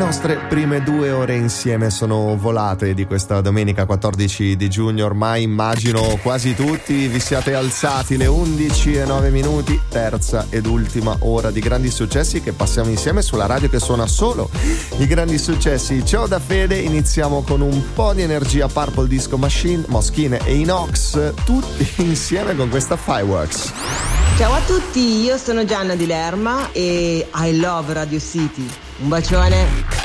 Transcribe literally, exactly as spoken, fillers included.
nostre prime due ore insieme sono volate di questa domenica quattordici di giugno. Ormai immagino quasi tutti vi siate alzati, le undici e nove minuti, terza ed ultima ora di grandi successi che passiamo insieme sulla radio che suona solo i grandi successi. Ciao da Fede, iniziamo con un po' di energia Purple Disco Machine, Moschine e Inox, tutti insieme con questa Fireworks. Ciao a tutti, io sono Gianna Di Lerma e I love Radio City. Un bacione.